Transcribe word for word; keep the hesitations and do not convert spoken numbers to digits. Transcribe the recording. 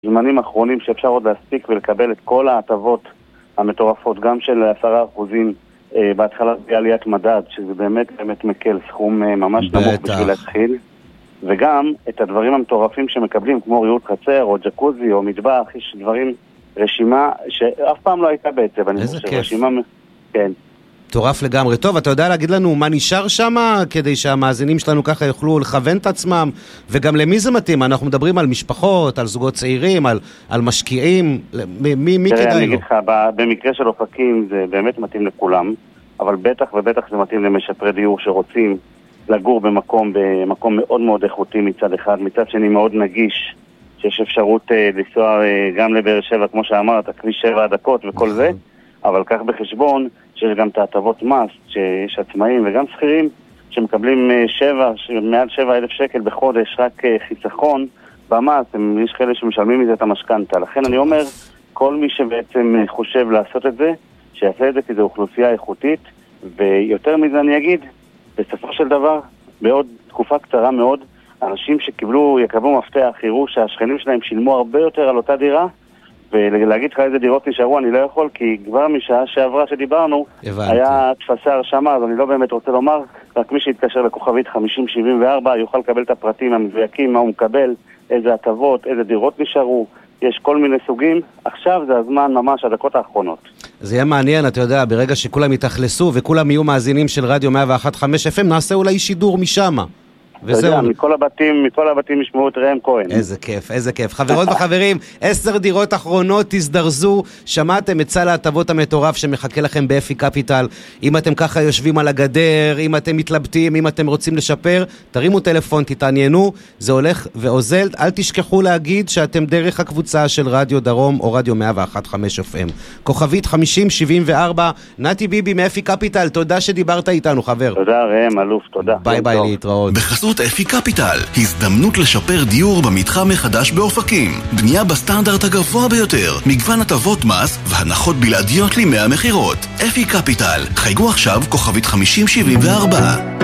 זמנים אחרונים שאפשר עוד להספיק ולקבל את כל ההטבות המטורפות, גם של עשרה אחוזים אה, בהתחלה בעליית מדד, שזה באמת באמת מקל, סכום אה, ממש בטח. נמוך בשביל להתחיל, וגם את הדברים המטורפים שמקבלים, כמו ריהוט חצר או ג'קוזי או מטבח, יש דברים, רשימה שאף פעם לא הייתה בעצם. איזה כיף. רשימה, כן. מטורף לגמרי. טוב, אתה יודע להגיד לנו מה נשאר שם, כדי שהמאזינים שלנו ככה יוכלו לכוון את עצמם, וגם למי זה מתאים? אנחנו מדברים על משפחות, על זוגות צעירים, על, על משקיעים, מי, מי תראה, כדאי אני לו? אגיד לך, במקרה של אופקים זה באמת מתאים לכולם, אבל בטח ובטח זה מתאים למשפרי דיור שרוצים לגור במקום, במקום מאוד מאוד איכותי מצד אחד, מצד שני מאוד נגיש, שיש אפשרות אה, לנסוע אה, גם לבאר שבע, כמו שאמרת, כביש שבע דקות וכל נכון. זה, אבל כך בחשבון שיש גם את ההטבות מס, שיש עצמאים וגם שכירים שמקבלים אה, שבע, מעל שבע אלף שקל בחודש, רק אה, חיסכון במס, הם, יש כאלה שמשלמים מזה את המשכנתה. לכן אני אומר, כל מי שבעצם אה, חושב לעשות את זה, שיעשה את זה כי זו אוכלוסייה איכותית, ויותר מזה אני אגיד, בסופו של דבר, בעוד תקופה קצרה מאוד, אנשים שקיבלו, יקבלו מפתח, יראו שהשכנים שלהם שילמו הרבה יותר על אותה דירה, ולהגיד לך איזה דירות נשארו, אני לא יכול, כי כבר משעה שעברה שדיברנו, הבנתי. היה תפסה הרשמה, אז אני לא באמת רוצה לומר, רק מי שיתקשר לכוכבית חמישים שבעים וארבע יוכל לקבל את הפרטים המדויקים, מה הוא מקבל, איזה הטבות, איזה דירות נשארו, יש כל מיני סוגים. עכשיו זה הזמן ממש, הדקות האחרונות. זה יהיה מעניין, אתה יודע, ברגע שכולם יתאכלסו וכולם יהיו מאזינים של רדיו מאה ואחת נקודה חמש אף אם, נעשה אולי שידור משם. וזהו. יודע, מכל הבתים, מכל הבתים ישמעו את ראם כהן. איזה כיף, איזה כיף. חברות וחברים, עשר דירות אחרונות, תזדרזו. שמעתם את סל ההטבות המטורף שמחכה לכם באפי קפיטל. אם אתם ככה יושבים על הגדר, אם אתם מתלבטים, אם אתם רוצים לשפר, תרימו טלפון, תתעניינו, זה הולך ועוזל. אל תשכחו להגיד שאתם דרך הקבוצה של רדיו דרום או רדיו מאה ואחת נקודה חמש אף אם. כוכבית חמישים שבעים וארבע, נתי ביבי מאפי קפיטל, תודה שדיברת איתנו, חבר. תודה ראם, אלוף, תודה. ביי ביי, להתראות. בחסות אפי קפיטל, הזדמנות לשפר דיור במתחם מחדש באופקים. בנייה בסטנדרט הגבוה ביותר, מגוון הטבות מס והנחות בלעדיות לימי המחירות. אפי קפיטל, חייגו עכשיו כוכבית חמישים שבעים וארבע.